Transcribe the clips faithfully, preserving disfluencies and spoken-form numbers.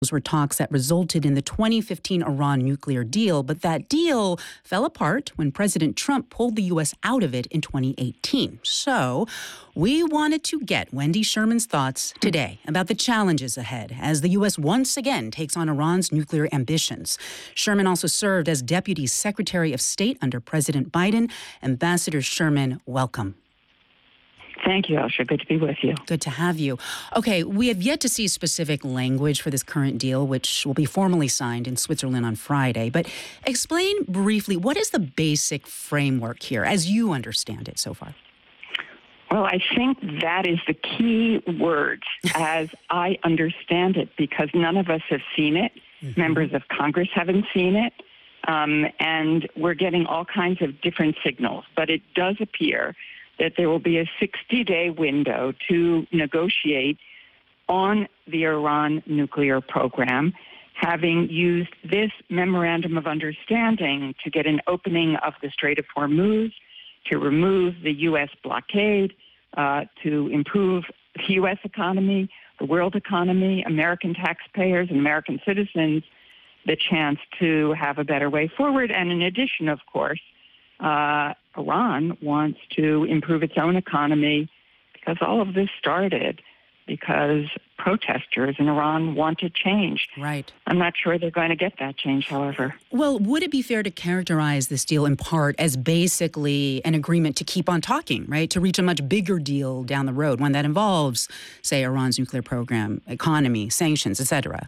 Those were talks that resulted in the twenty fifteen Iran nuclear deal, but that deal fell apart when President Trump pulled the U S out of it in twenty eighteen. So we wanted to get Wendy Sherman's thoughts today about the challenges ahead as the U S once again takes on Iran's nuclear ambitions. Sherman also served as Deputy Secretary of State under President Biden. Ambassador Sherman, welcome. Thank you, Elsha. Good to be with you. Good to have you. Okay, we have yet to see specific language for this current deal, which will be formally signed in Switzerland on Friday. But explain briefly, what is the basic framework here, as you understand it so far? Well, I think that is the key word, as I understand it, because none of us have seen it. Mm-hmm. Members of Congress haven't seen it. Um, and we're getting all kinds of different signals. But it does appear that there will be a sixty-day window to negotiate on the Iran nuclear program, having used this memorandum of understanding to get an opening of the Strait of Hormuz, to remove the U S blockade, uh, to improve the U S economy, the world economy, American taxpayers and American citizens the chance to have a better way forward. And in addition, of course, Uh, Iran wants to improve its own economy because all of this started because protesters in Iran wanted change. Right. I'm not sure they're going to get that change, however. Well, would it be fair to characterize this deal in part as basically an agreement to keep on talking, right? To reach a much bigger deal down the road, one that involves, say, Iran's nuclear program, economy, sanctions, et cetera?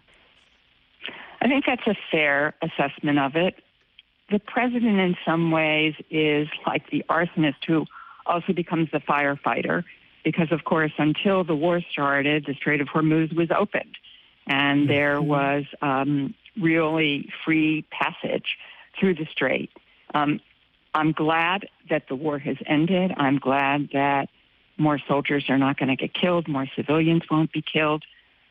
I think that's a fair assessment of it. The president in some ways is like the arsonist who also becomes the firefighter because, of course, until the war started, the Strait of Hormuz was opened and there was um, really free passage through the strait. Um, I'm glad that the war has ended. I'm glad that more soldiers are not going to get killed. More civilians won't be killed.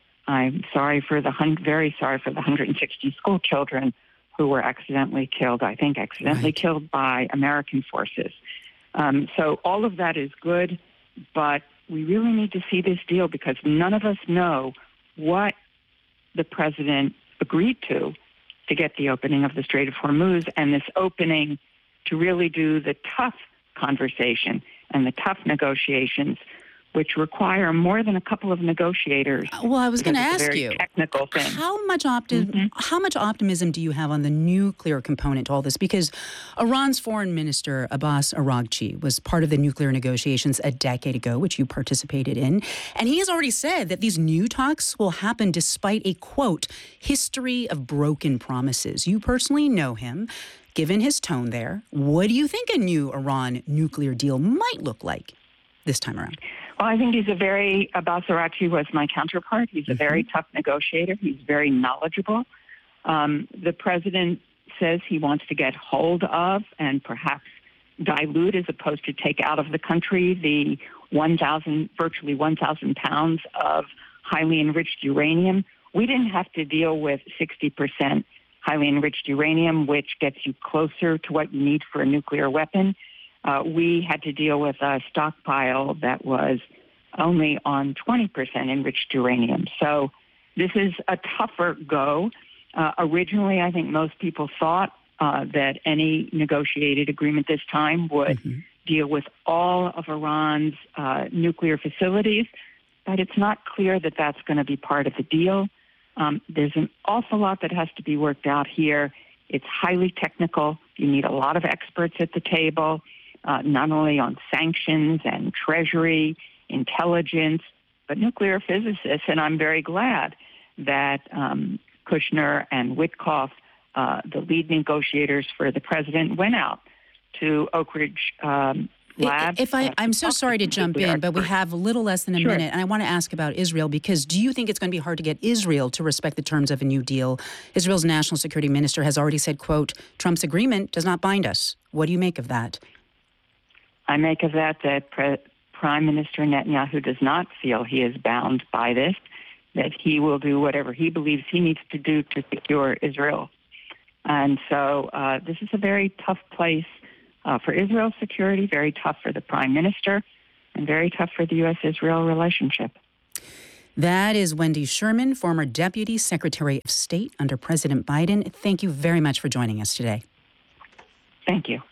I'm sorry for the hun- very sorry for the one hundred sixty school children who were accidentally killed, I think accidentally right. killed by American forces. Um, so all of that is good, but we really need to see this deal because none of us know what the president agreed to to get the opening of the Strait of Hormuz and this opening to really do the tough conversation and the tough negotiations, which require more than a couple of negotiators. Well, I was going to ask you, technical thing. How much opti- mm-hmm. how much optimism do you have on the nuclear component to all this? Because Iran's foreign minister, Abbas Araghchi, was part of the nuclear negotiations a decade ago, which you participated in. And he has already said that these new talks will happen despite a, quote, history of broken promises. You personally know him. Given his tone there, what do you think a new Iran nuclear deal might look like this time around? Well, I think he's a very, Abbas Araghchi was my counterpart. He's a mm-hmm. very tough negotiator. He's very knowledgeable. Um, the president says he wants to get hold of and perhaps dilute as opposed to take out of the country the one thousand, virtually one thousand pounds of highly enriched uranium. We didn't have to deal with sixty percent highly enriched uranium, which gets you closer to what you need for a nuclear weapon. Uh, we had to deal with a stockpile that was only on twenty percent enriched uranium. So this is a tougher go. Uh, originally, I think most people thought uh, that any negotiated agreement this time would mm-hmm. deal with all of Iran's uh, nuclear facilities, but it's not clear that that's going to be part of the deal. Um, there's an awful lot that has to be worked out here. It's highly technical. You need a lot of experts at the table. Uh, not only on sanctions and treasury, intelligence, but nuclear physicists. And I'm very glad that um, Kushner and Witkoff, uh, the lead negotiators for the president, went out to Oak Ridge um, Lab. If I, I'm so sorry to jump in, but we have a little less than a sure. minute, and I want to ask about Israel, because do you think it's going to be hard to get Israel to respect the terms of a new deal? Israel's national security minister has already said, quote, Trump's agreement does not bind us. What do you make of that? I make of that that Pre- Prime Minister Netanyahu does not feel he is bound by this, that he will do whatever he believes he needs to do to secure Israel. And so uh, this is a very tough place uh, for Israel's security, very tough for the Prime Minister, and very tough for the U S Israel relationship. That is Wendy Sherman, former Deputy Secretary of State under President Biden. Thank you very much for joining us today. Thank you.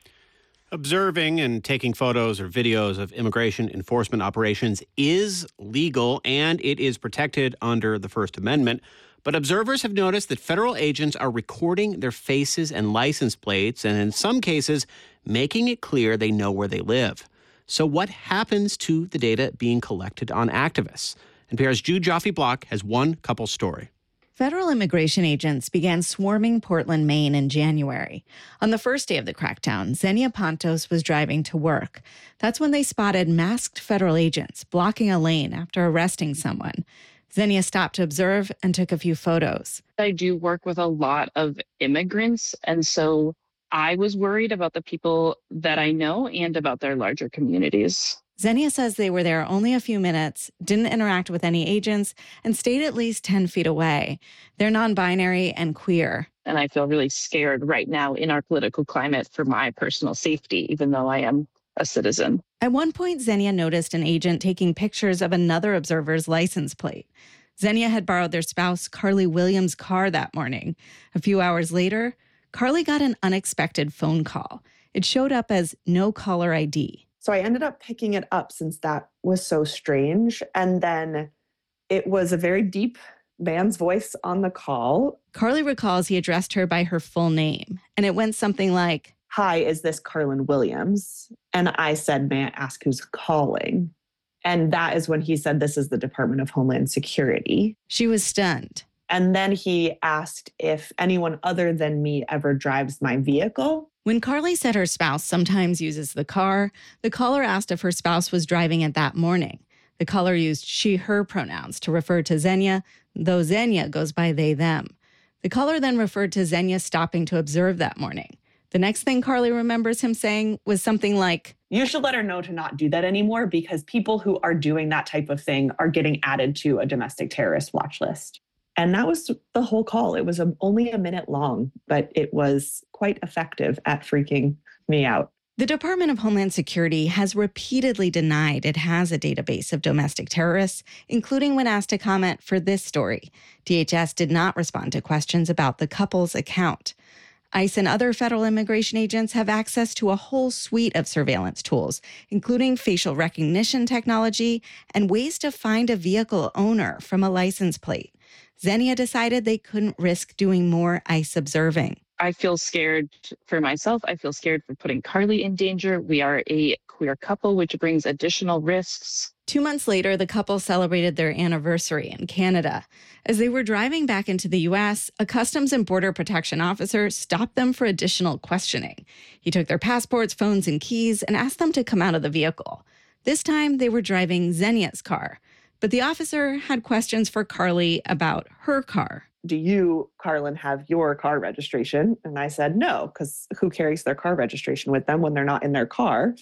Observing and taking photos or videos of immigration enforcement operations is legal and it is protected under the First Amendment. But observers have noticed that federal agents are recording their faces and license plates and in some cases making it clear they know where they live. So what happens to the data being collected on activists? N P R's Jude Joffe-Block has one couple story. Federal immigration agents began swarming Portland, Maine in January. On the first day of the crackdown, Xenia Pontos was driving to work. That's when they spotted masked federal agents blocking a lane after arresting someone. Xenia stopped to observe and took a few photos. I do work with a lot of immigrants, and so I was worried about the people that I know and about their larger communities. Xenia says they were there only a few minutes, didn't interact with any agents, and stayed at least ten feet away. They're non-binary and queer. And I feel really scared right now in our political climate for my personal safety, even though I am a citizen. At one point, Xenia noticed an agent taking pictures of another observer's license plate. Xenia had borrowed their spouse, Carly Williams' car that morning. A few hours later, Carly got an unexpected phone call. It showed up as no caller I D. So I ended up picking it up since that was so strange. And then it was a very deep man's voice on the call. Carly recalls he addressed her by her full name. And it went something like, "Hi, is this Carlin Williams?" And I said, "May I ask who's calling?" And that is when he said, "This is the Department of Homeland Security." She was stunned. And then he asked if anyone other than me ever drives my vehicle. When Carly said her spouse sometimes uses the car, the caller asked if her spouse was driving it that morning. The caller used she, her pronouns to refer to Xenia, though Xenia goes by they, them. The caller then referred to Xenia stopping to observe that morning. The next thing Carly remembers him saying was something like, "You should let her know to not do that anymore because people who are doing that type of thing are getting added to a domestic terrorist watch list." And that was the whole call. It was a, only a minute long, but it was quite effective at freaking me out. The Department of Homeland Security has repeatedly denied it has a database of domestic terrorists, including when asked to comment for this story. D H S did not respond to questions about the couple's account. ICE and other federal immigration agents have access to a whole suite of surveillance tools, including facial recognition technology and ways to find a vehicle owner from a license plate. Xenia decided they couldn't risk doing more ICE observing. I feel scared for myself. I feel scared for putting Carly in danger. We are a queer couple, which brings additional risks. Two months later, the couple celebrated their anniversary in Canada. As they were driving back into the U S, a Customs and Border Protection officer stopped them for additional questioning. He took their passports, phones, and keys and asked them to come out of the vehicle. This time, they were driving Xenia's car. But the officer had questions for Carly about her car. "Do you, Carlin, have your car registration?" And I said, "No, because who carries their car registration with them when they're not in their car?"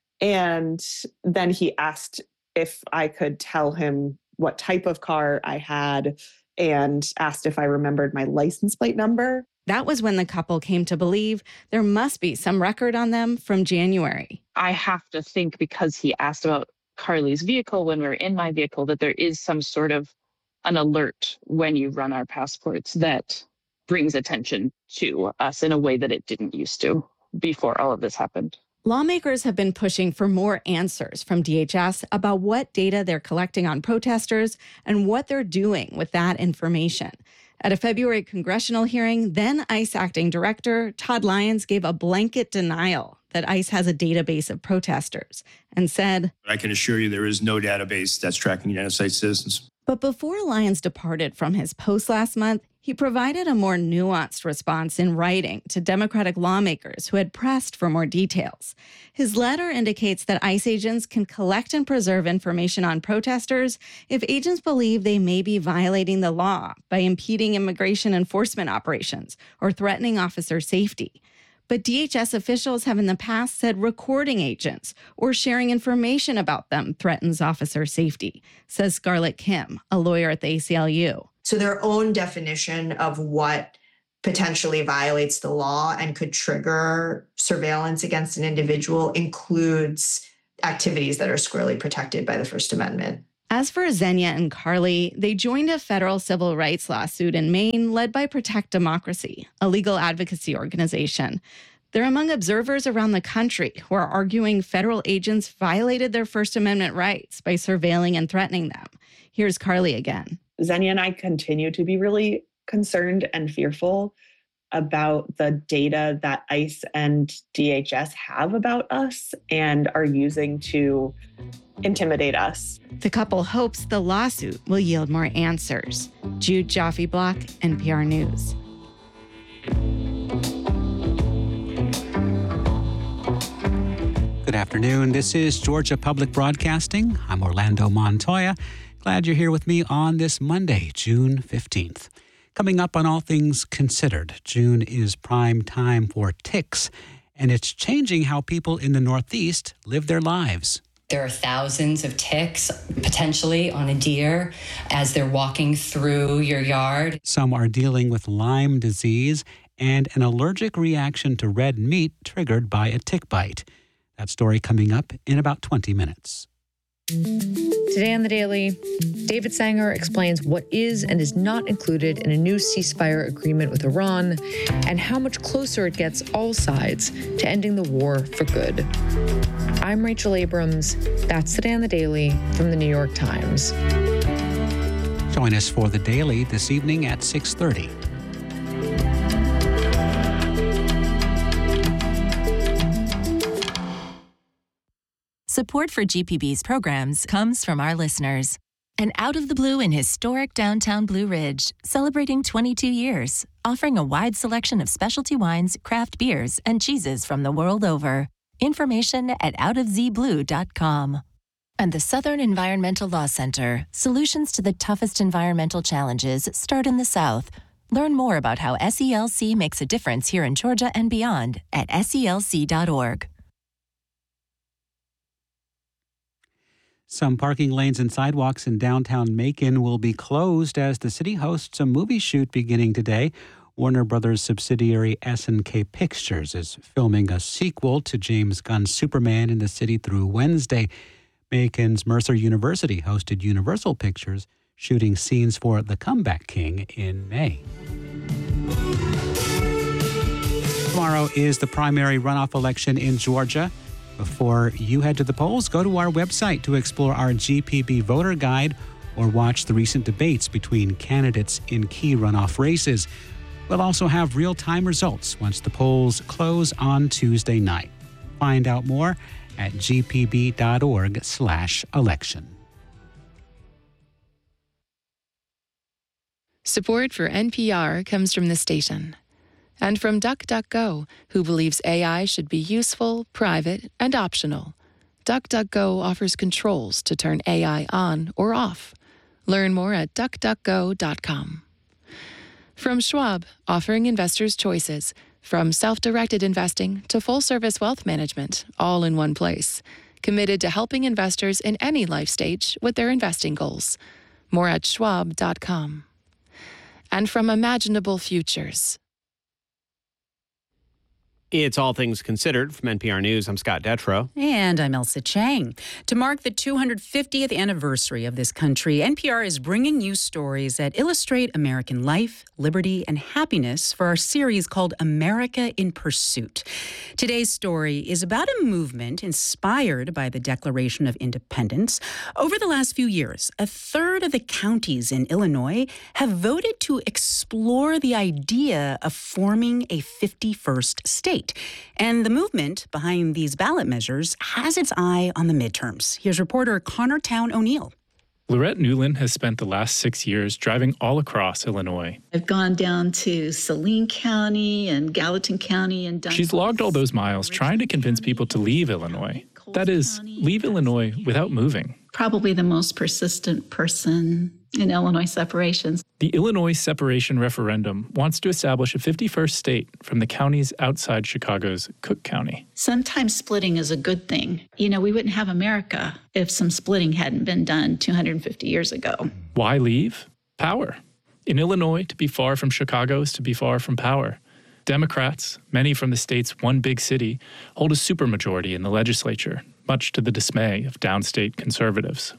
And then he asked if I could tell him what type of car I had and asked if I remembered my license plate number. That was when the couple came to believe there must be some record on them from January. I have to think because he asked about Carly's vehicle when we were in my vehicle that there is some sort of an alert when you run our passports that brings attention to us in a way that it didn't used to before all of this happened. Lawmakers have been pushing for more answers from D H S about what data they're collecting on protesters and what they're doing with that information. At a February congressional hearing, then ICE acting director Todd Lyons gave a blanket denial that ICE has a database of protesters and said, "I can assure you there is no database that's tracking United States citizens." But before Lyons departed from his post last month, he provided a more nuanced response in writing to Democratic lawmakers who had pressed for more details. His letter indicates that ICE agents can collect and preserve information on protesters if agents believe they may be violating the law by impeding immigration enforcement operations or threatening officer safety. But D H S officials have in the past said recording agents or sharing information about them threatens officer safety, says Scarlett Kim, a lawyer at the A C L U. So their own definition of what potentially violates the law and could trigger surveillance against an individual includes activities that are squarely protected by the First Amendment. As for Xenia and Carly, they joined a federal civil rights lawsuit in Maine led by Protect Democracy, a legal advocacy organization. They're among observers around the country who are arguing federal agents violated their First Amendment rights by surveilling and threatening them. Here's Carly again. Xenia and I continue to be really concerned and fearful about the data that ICE and D H S have about us and are using to intimidate us. The couple hopes the lawsuit will yield more answers. Jude Joffe-Block, N P R News. Good afternoon. This is Georgia Public Broadcasting. I'm Orlando Montoya. Glad you're here with me on this Monday, June fifteenth. Coming up on All Things Considered, June is prime time for ticks, and it's changing how people in the Northeast live their lives. There are thousands of ticks potentially on a deer as they're walking through your yard. Some are dealing with Lyme disease and an allergic reaction to red meat triggered by a tick bite. That story coming up in about twenty minutes. Today on The Daily, David Sanger explains what is and is not included in a new ceasefire agreement with Iran and how much closer it gets all sides to ending the war for good. I'm Rachel Abrams. That's Today on The Daily from The New York Times. Join us for The Daily this evening at six thirty. Support for G P B's programs comes from our listeners. And Out of the Blue in historic downtown Blue Ridge, celebrating twenty-two years, offering a wide selection of specialty wines, craft beers, and cheeses from the world over. Information at out of z blue dot com. And the Southern Environmental Law Center, solutions to the toughest environmental challenges start in the South. Learn more about how S E L C makes a difference here in Georgia and beyond at S E L C dot org. Some parking lanes and sidewalks in downtown Macon will be closed as the city hosts a movie shoot beginning today. Warner Brothers subsidiary S N K Pictures is filming a sequel to James Gunn's Superman in the city through Wednesday. Macon's Mercer University hosted Universal Pictures, shooting scenes for The Comeback King in May. Tomorrow is the primary runoff election in Georgia. Before you head to the polls, go to our website to explore our G P B voter guide or watch the recent debates between candidates in key runoff races. We'll also have real-time results once the polls close on Tuesday night. Find out more at g p b dot org slash election. Support for N P R comes from the station. And from DuckDuckGo, who believes A I should be useful, private, and optional. DuckDuckGo offers controls to turn A I on or off. Learn more at duck duck go dot com. From Schwab, offering investors choices, from self-directed investing to full-service wealth management, all in one place. Committed to helping investors in any life stage with their investing goals. More at schwab dot com. And from Imaginable Futures. It's All Things Considered from N P R News. I'm Scott Detrow. And I'm Elsa Chang. To mark the two hundred fiftieth anniversary of this country, N P R is bringing you stories that illustrate American life, liberty, and happiness for our series called America in Pursuit. Today's story is about a movement inspired by the Declaration of Independence. Over the last few years, a third of the counties in Illinois have voted to explore the idea of forming a fifty-first state. And the movement behind these ballot measures has its eye on the midterms. Here's reporter Connor Town O'Neill. Lorette Newland has spent the last six years driving all across Illinois. I've gone down to Saline County and Gallatin County and done. She's logged all those miles trying to convince people to leave Illinois. That is, leave Illinois without moving. Probably the most persistent person in Illinois separations. The Illinois separation referendum wants to establish a fifty-first state from the counties outside Chicago's Cook County. Sometimes splitting is a good thing. You know, we wouldn't have America if some splitting hadn't been done two hundred fifty years ago. Why leave? Power. In Illinois, to be far from Chicago is to be far from power. Democrats, many from the state's one big city, hold a supermajority in the legislature, much to the dismay of downstate conservatives.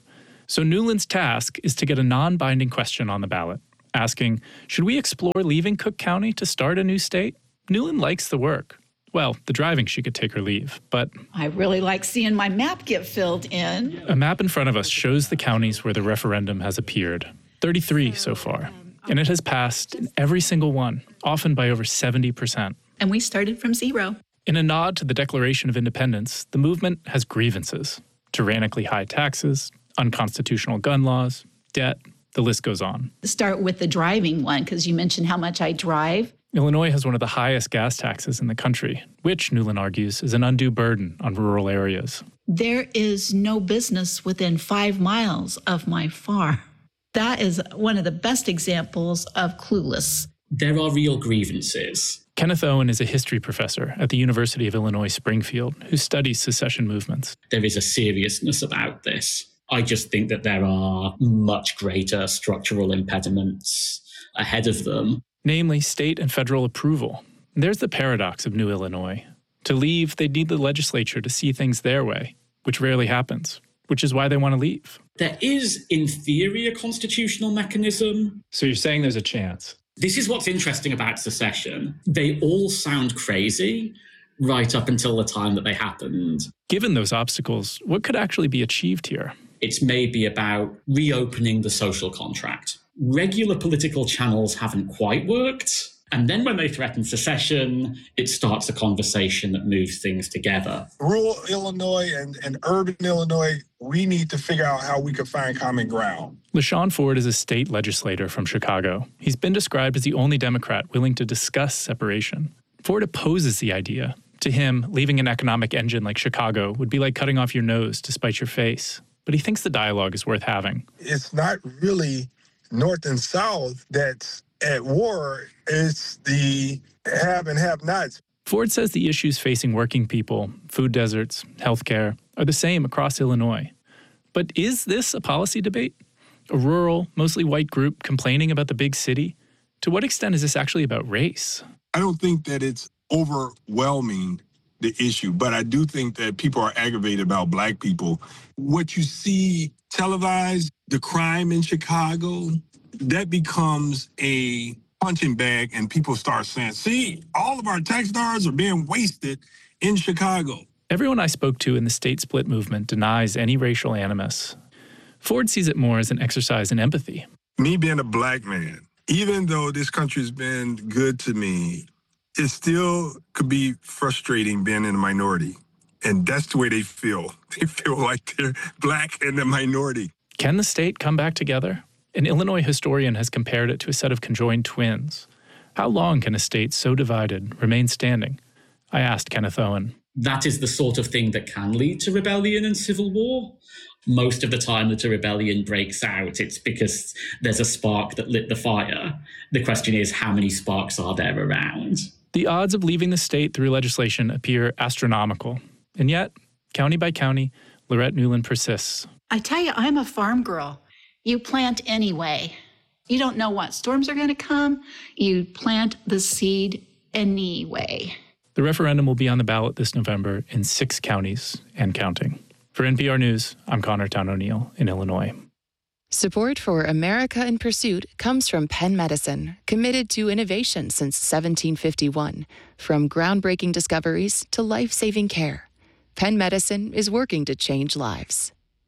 So Nuland's task is to get a non-binding question on the ballot, asking, should we explore leaving Cook County to start a new state? Nuland likes the work. Well, the driving she could take or leave, but I really like seeing my map get filled in. A map in front of us shows the counties where the referendum has appeared, thirty-three so far, and it has passed in every single one, often by over seventy percent. And we started from zero. In a nod to the Declaration of Independence, the movement has grievances, tyrannically high taxes, unconstitutional gun laws, debt, the list goes on. Start with the driving one, because you mentioned how much I drive. Illinois has one of the highest gas taxes in the country, which, Nuland argues, is an undue burden on rural areas. There is no business within five miles of my farm. That is one of the best examples of clueless. There are real grievances. Kenneth Owen is a history professor at the University of Illinois Springfield who studies secession movements. There is a seriousness about this. I just think that there are much greater structural impediments ahead of them. Namely, state and federal approval. There's the paradox of New Illinois. To leave, they'd need the legislature to see things their way, which rarely happens, which is why they want to leave. There is, in theory, a constitutional mechanism. So you're saying there's a chance? This is what's interesting about secession. They all sound crazy right up until the time that they happened. Given those obstacles, what could actually be achieved here? It's maybe about reopening the social contract. Regular political channels haven't quite worked. And then when they threaten secession, it starts a conversation that moves things together. Rural Illinois and, and urban Illinois, we need to figure out how we can find common ground. LaShawn Ford is a state legislator from Chicago. He's been described as the only Democrat willing to discuss separation. Ford opposes the idea. To him, leaving an economic engine like Chicago would be like cutting off your nose to spite your face. But he thinks the dialogue is worth having. It's not really North and South that's at war. It's the have and have-nots. Ford says the issues facing working people, food deserts, healthcare, are the same across Illinois. But is this a policy debate? A rural, mostly white group complaining about the big city? To what extent is this actually about race? I don't think that it's overwhelming the issue, but I do think that people are aggravated about Black people. What you see televised, the crime in Chicago, that becomes a punching bag, and people start saying, see, all of our tax dollars are being wasted in Chicago. Everyone I spoke to in the state split movement denies any racial animus. Ford sees it more as an exercise in empathy. Me being a Black man, even though this country's been good to me, it still could be frustrating being in a minority. And that's the way they feel. They feel like they're Black and a minority. Can the state come back together? An Illinois historian has compared it to a set of conjoined twins. How long can a state so divided remain standing? I asked Kenneth Owen. That is the sort of thing that can lead to rebellion and civil war. Most of the time that a rebellion breaks out, it's because there's a spark that lit the fire. The question is, how many sparks are there around? The odds of leaving the state through legislation appear astronomical. And yet, county by county, Lorette Nuland persists. I tell you, I'm a farm girl. You plant anyway. You don't know what storms are going to come. You plant the seed anyway. The referendum will be on the ballot this November in six counties and counting. For N P R News, I'm Connor Town O'Neill in Illinois. Support for America in Pursuit comes from Penn Medicine, committed to innovation since seventeen fifty-one. From groundbreaking discoveries to life-saving care, Penn Medicine is working to change lives.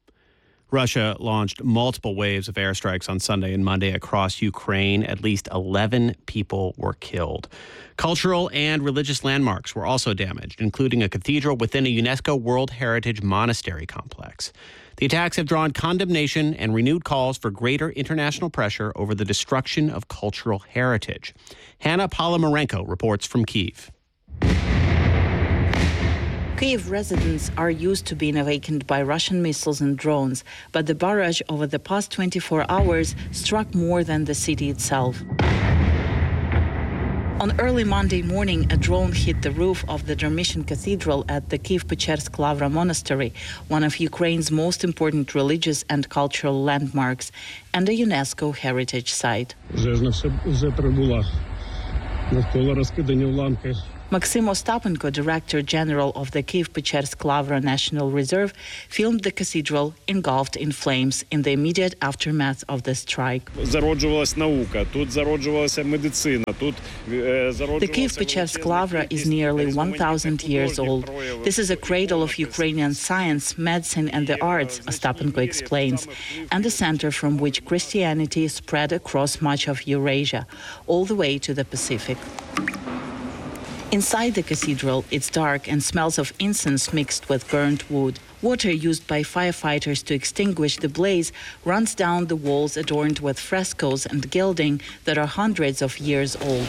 Russia launched multiple waves of airstrikes on Sunday and Monday across Ukraine. At least eleven people were killed. Cultural and religious landmarks were also damaged, including a cathedral within a UNESCO World Heritage Monastery complex. The attacks have drawn condemnation and renewed calls for greater international pressure over the destruction of cultural heritage. Hannah Polomarenko reports from Kyiv. Kyiv residents are used to being awakened by Russian missiles and drones, but the barrage over the past twenty-four hours struck more than the city itself. On early Monday morning, a drone hit the roof of the Dormition Cathedral at the Kyiv-Pechersk Lavra Monastery, one of Ukraine's most important religious and cultural landmarks, and a UNESCO heritage site. Maxim Ostapenko, Director General of the Kyiv-Pechersk Lavra National Reserve, filmed the cathedral engulfed in flames in the immediate aftermath of the strike. Зароджувалась наука, тут зароджувалася медицина, тут зароджувалася... The Kyiv-Pechersk Lavra is nearly one thousand years old. This is a cradle of Ukrainian science, medicine and the arts, Ostapenko explains, and a center from which Christianity spread across much of Eurasia, all the way to the Pacific. Inside the cathedral, it's dark and smells of incense mixed with burnt wood. Water used by firefighters to extinguish the blaze runs down the walls adorned with frescoes and gilding that are hundreds of years old.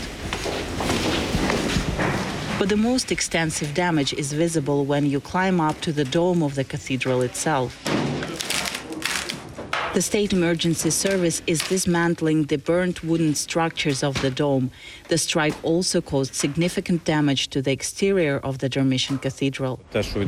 But the most extensive damage is visible when you climb up to the dome of the cathedral itself. The State Emergency Service is dismantling the burnt wooden structures of the dome. The strike also caused significant damage to the exterior of the Dormition Cathedral.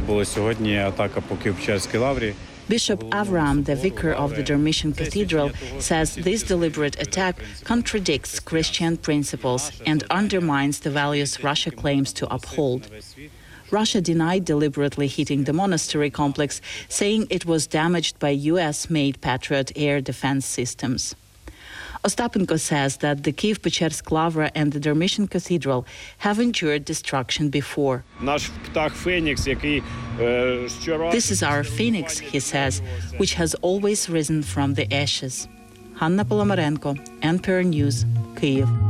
Bishop Avram, the vicar of the Dormition Cathedral, says this deliberate attack contradicts Christian principles and undermines the values Russia claims to uphold. Russia denied deliberately hitting the monastery complex, saying it was damaged by U S-made Patriot air defense systems. Ostapenko says that the Kyiv-Pechersk Lavra and the Dormition Cathedral have endured destruction before. This is our phoenix, he says, which has always risen from the ashes. Hanna Polomarenko, N P R News, Kyiv.